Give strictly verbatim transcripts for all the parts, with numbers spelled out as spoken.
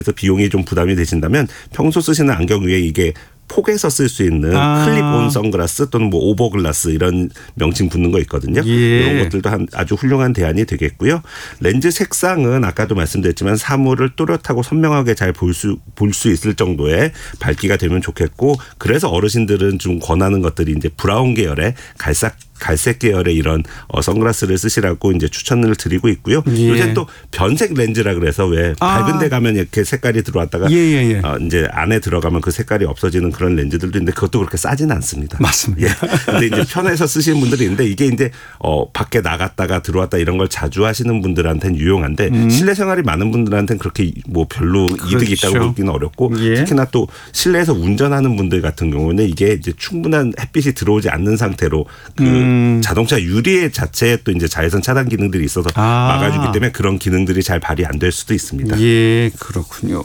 그래서 비용이 좀 부담이 되신다면 평소 쓰시는 안경 위에 이게 폭에서 쓸 수 있는 아. 클립온 선글라스 또는 뭐 오버글라스 이런 명칭 붙는 거 있거든요. 예. 이런 것들도 한 아주 훌륭한 대안이 되겠고요. 렌즈 색상은 아까도 말씀드렸지만 사물을 또렷하고 선명하게 잘 볼 수 볼 수 있을 정도의 밝기가 되면 좋겠고, 그래서 어르신들은 좀 권하는 것들이 이제 브라운 계열의 갈색 갈색 계열의 이런 어, 선글라스를 쓰시라고 이제 추천을 드리고 있고요. 예. 요새 또 변색 렌즈라 그래서 왜 밝은 데 가면 이렇게 색깔이 들어왔다가 예, 예, 예. 어, 이제 안에 들어가면 그 색깔이 없어지는 그런 렌즈들도 있는데 그것도 그렇게 싸지는 않습니다. 맞습니다. 예. 근데 이제 편해서 쓰시는 분들이 있는데 이게 이제 어, 밖에 나갔다가 들어왔다 이런 걸 자주 하시는 분들한테는 유용한데 음. 실내 생활이 많은 분들한테는 그렇게 뭐 별로 그렇죠. 이득이 있다고 보기는 어렵고 예. 특히나 또 실내에서 운전하는 분들 같은 경우는 이게 이제 충분한 햇빛이 들어오지 않는 상태로 그 음. 자동차 유리 자체에 또 이제 자외선 차단 기능들이 있어서 아. 막아주기 때문에 그런 기능들이 잘 발휘 안 될 수도 있습니다. 예, 그렇군요.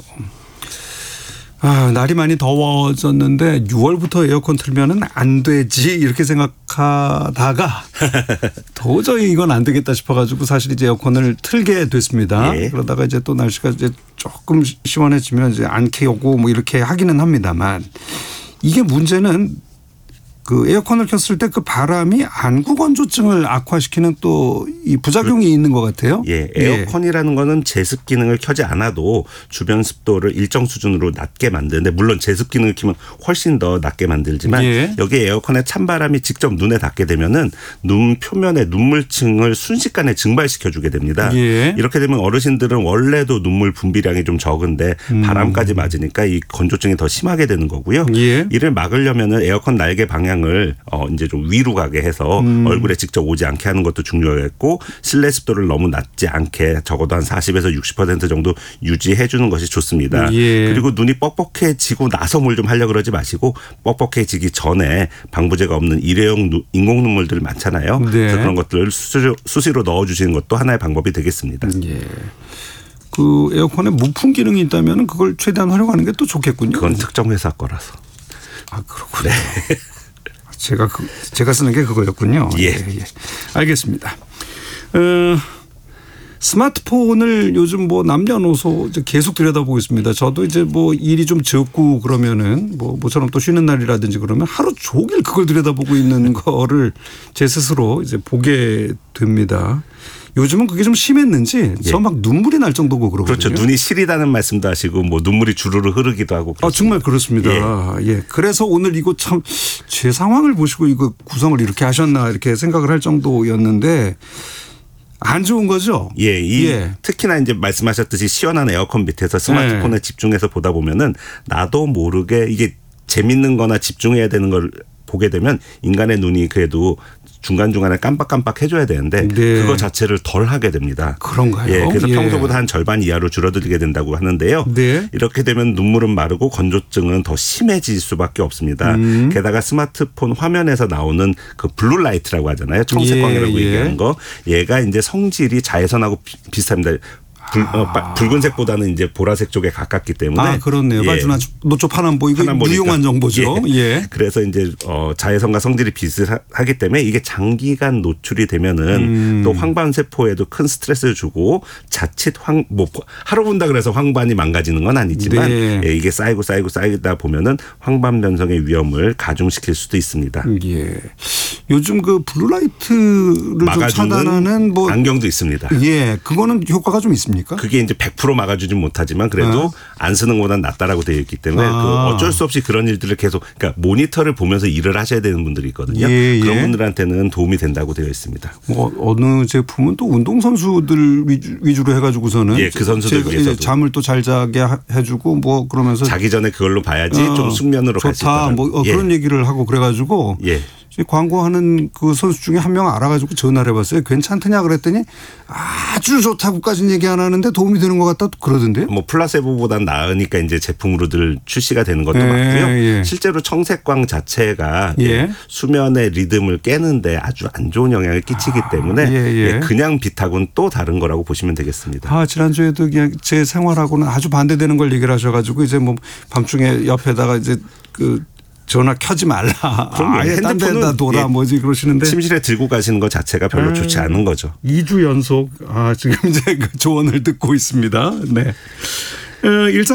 아, 날이 많이 더워졌는데 유월부터 에어컨 틀면은 안 되지 이렇게 생각하다가 도저히 이건 안 되겠다 싶어가지고 사실 이제 에어컨을 틀게 됐습니다. 예. 그러다가 이제 또 날씨가 이제 조금 시원해지면 이제 안 켜고 뭐 이렇게 하기는 합니다만 이게 문제는 그 에어컨을 켰을 때 그 바람이 안구 건조증을 악화시키는 또 이 부작용이 있는 것 같아요. 예, 에어컨이라는 거는 제습 기능을 켜지 않아도 주변 습도를 일정 수준으로 낮게 만드는데 물론 제습 기능을 켜면 훨씬 더 낮게 만들지만 예. 여기 에어컨에 찬바람이 직접 눈에 닿게 되면은 눈 표면의 눈물층을 순식간에 증발시켜 주게 됩니다. 예. 이렇게 되면 어르신들은 원래도 눈물 분비량이 좀 적은데 음. 바람까지 맞으니까 이 건조증이 더 심하게 되는 거고요. 예. 이를 막으려면은 에어컨 날개 방향을 어 이제 좀 위로 가게 해서 음. 얼굴에 직접 오지 않게 하는 것도 중요하겠고 실내 습도를 너무 낮지 않게 적어도 한 사십에서 육십 퍼센트 정도 유지해 주는 것이 좋습니다. 예. 그리고 눈이 뻑뻑해지고 나서 뭘 좀 하려고 그러지 마시고 뻑뻑해지기 전에 방부제가 없는 일회용 누, 인공 눈물들 많잖아요. 네. 그래서 그런 것들을 수시로, 수시로 넣어 주시는 것도 하나의 방법이 되겠습니다. 예. 그 에어컨에 무풍 기능이 있다면 그걸 최대한 활용하는 게 또 좋겠군요. 그건 특정 회사 거라서. 아, 그렇군요. 제가 그 제가 쓰는 게 그거였군요. 예. 예, 예. 알겠습니다. 어, 스마트폰을 요즘 뭐 남녀노소 이제 계속 들여다보고 있습니다. 저도 이제 뭐 일이 좀 적고 그러면은 뭐 모처럼 또 쉬는 날이라든지 그러면 하루 종일 그걸 들여다보고 있는 거를 제 스스로 이제 보게 됩니다. 요즘은 그게 좀 심했는지 예. 저 막 눈물이 날 정도고 그러거든요. 그렇죠. 눈이 시리다는 말씀도 하시고 뭐 눈물이 주르르 흐르기도 하고. 아, 정말 그렇습니다. 예. 예. 그래서 오늘 이거 참 제 상황을 보시고 이거 구성을 이렇게 하셨나 이렇게 생각을 할 정도였는데 안 좋은 거죠? 예, 이 예. 특히나 이제 말씀하셨듯이 시원한 에어컨 밑에서 스마트폰에 네. 집중해서 보다 보면은 나도 모르게 이게 재밌는 거나 집중해야 되는 걸 보게 되면 인간의 눈이 그래도 중간중간에 깜빡깜빡 해줘야 되는데 네. 그거 자체를 덜 하게 됩니다. 그런가요? 예, 그래서 예. 평소보다 한 절반 이하로 줄어들게 된다고 하는데요. 네. 이렇게 되면 눈물은 마르고 건조증은 더 심해질 수밖에 없습니다. 음. 게다가 스마트폰 화면에서 나오는 그 블루라이트라고 하잖아요. 청색광이라고 예, 예. 얘기하는 거. 얘가 이제 성질이 자외선하고 비, 비슷합니다. 불, 어, 빠- 붉은색보다는 이제 보라색 쪽에 가깝기 때문에. 아, 그렇네요. 예. 말투나 노초 파란 보이고 하나 보니까. 유용한 정보죠. 예. 예. 그래서 이제 어, 자외선과 성질이 비슷하기 때문에 이게 장기간 노출이 되면은 음. 또 황반 세포에도 큰 스트레스를 주고 자칫 황 뭐 하루 본다 그래서 황반이 망가지는 건 아니지만 네. 예, 이게 쌓이고 쌓이고 쌓이다 보면은 황반 변성의 위험을 가중시킬 수도 있습니다. 예. 요즘 그 블루라이트를 좀 막아주는 차단하는 뭐 안경도 있습니다. 예, 그거는 효과가 좀 있습니까? 그게 이제 백 퍼센트 막아주진 못하지만 그래도 안 쓰는 것보다는 낫다라고 되어 있기 때문에 아. 그 어쩔 수 없이 그런 일들을 계속 그러니까 모니터를 보면서 일을 하셔야 되는 분들이 있거든요. 예, 그런 예. 분들한테는 도움이 된다고 되어 있습니다. 뭐 어느 제품은 또 운동 선수들 위주, 위주로 해가지고서는 예, 그 선수들 제가 위해서도. 이제 잠을 또 잘 자게 하- 해주고 뭐 그러면서 자기 전에 그걸로 봐야지 어, 좀 숙면으로 갈 수 좋다 있다. 뭐 어, 그런 얘기를 하고 그래가지고 예. 광고하는 그 선수 중에 한 명 알아가지고 전화를 해봤어요. 괜찮더냐 그랬더니 아주 좋다고까지는 얘기 안 하는데 도움이 되는 것 같다 그러던데요. 뭐 플라세보보단 나으니까 이제 제품으로들 출시가 되는 것도 예, 맞고요. 예. 실제로 청색광 자체가 예. 수면의 리듬을 깨는데 아주 안 좋은 영향을 끼치기 때문에 예, 예. 예, 그냥 빛하고는 또 다른 거라고 보시면 되겠습니다. 아, 지난주에도 그냥 제 생활하고는 아주 반대되는 걸 얘기를 하셔가지고 이제 뭐 밤중에 옆에다가 이제 그 전화 켜지 말라. 그럼요. 아예 딴 데다 핸드폰은 둬라 예, 뭐지 그러시는데. 침실에 들고 가시는 것 자체가 별로 음. 좋지 않은 거죠. 이 주 연속 아 지금 이제 그 조언을 듣고 있습니다. 네. 어, 일상